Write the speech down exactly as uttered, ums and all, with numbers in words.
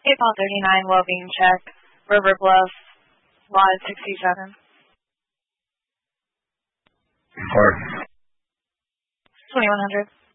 April thirty-nine, well-being check, River Bluff, lot sixty-seven. Report. twenty-one hundred.